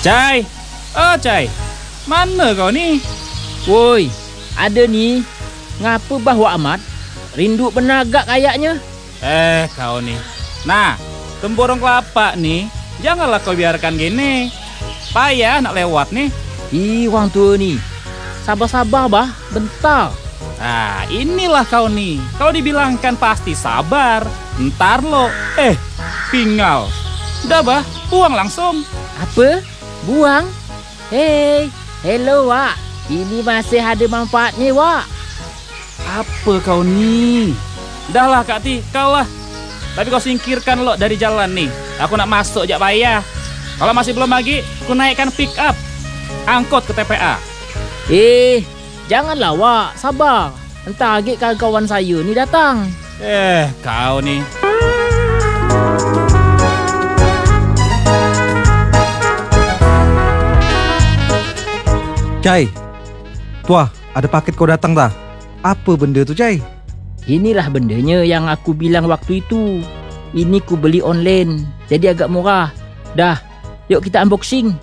Cai, oh Cai, mana kau ni? Woi, ada ni. Ngapa bawa amat? Rindu benar gak kayaknya. Kau ni. Nah, temborong kelapa nih, janganlah kau biarkan gini. Payah nak lewat nih. Wang tua ni. Sabar-sabar bah, bentar. Ah, inilah kau nih. Kau dibilangkan pasti sabar. Ntar lo, pinggal. Udah bah, buang langsung. Apa? Buang? Hei, hello Wak. Ini masih ada manfaatnya Wak. Apa kau ni? Dah lah Kak Ti, kau lah. Tapi kau singkirkan lo dari jalan nih. Aku nak masuk jak payah. Kalau masih belum lagi, aku naikkan pick up. Angkut ke TPA. Janganlah Wak, sabar. Entar lagi kawan-kawan saya ni datang. Kau ni. Cai, tuah, ada paket kau datang dah. Apa benda tu, Cai? Inilah bendanya yang aku bilang waktu itu. Ini ku beli online, jadi agak murah. Dah, yuk kita unboxing.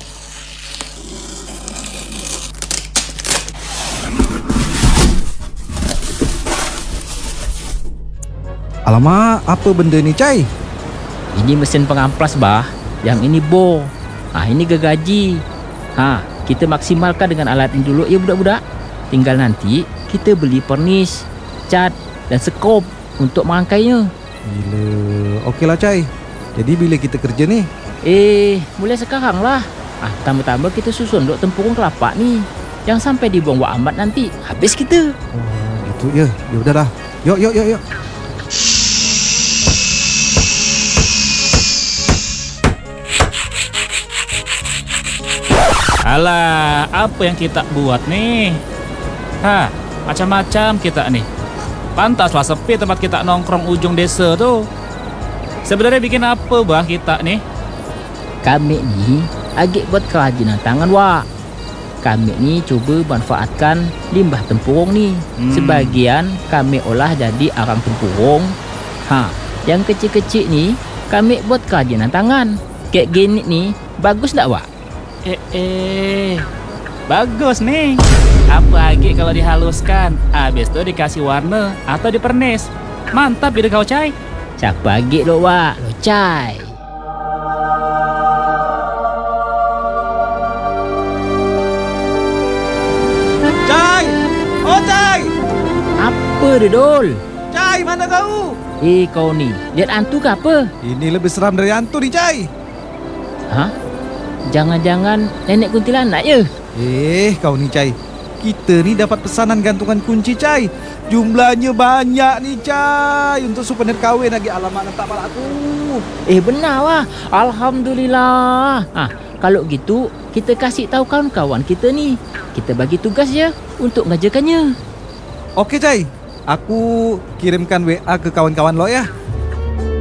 Alamak, apa benda ni, Cai? Ini mesin pengamplas bah. Yang ini bor. Ini gergaji. Kita maksimalkan dengan alat ini dulu ya budak-budak. Tinggal nanti kita beli pernis, cat dan skop untuk merangkainya. Gila. Okeylah, Cai. Jadi bila kita kerja ni? Mulai sekarang lah. Tambah-tambah kita susun duk tempurung kelapa ni. Jangan sampai dibuang wak amat nanti. Habis kita. Oh, gitu ya. Ya udah dah. Yuk. Alah, apa yang kita buat nih? Macam-macam kita nih. Pantaslah sepi tempat kita nongkrong ujung desa tuh. Sebenarnya bikin apa bah kita nih? Kami ni agak buat kerajinan tangan Wak. Kami ni cuba manfaatkan limbah tempurung ni. Sebagian kami olah jadi arang tempurung. Yang kecil-kecil ni kami buat kerajinan tangan. Kayak gini ni bagus tak Wak? Bagus nih. Apa lagi kalau dihaluskan, habis itu dikasih warna atau dipernis. Mantap ide kau, Cai. Siapa lagi lo Wak? Lo Cai. Cai! Oh, Cai! Apa dia Dol? Cai, mana kau? Kau ni lihat hantu ke apa? Ini lebih seram dari hantu ni, Cai. Jangan-jangan nenek kuntilanak ya? Kau ni, Cai. Kita ni dapat pesanan gantungan kunci, Cai. Jumlahnya banyak ni, Cai. Untuk souvenir kahwin lagi. Alamak, nak tak palak aku. Benar Wak. Alhamdulillah. Kalau gitu kita kasih tahu kawan-kawan kita ni. Kita bagi tugas je untuk mengajarkannya. Okey, Cai. Aku kirimkan WA ke kawan-kawan lo ya.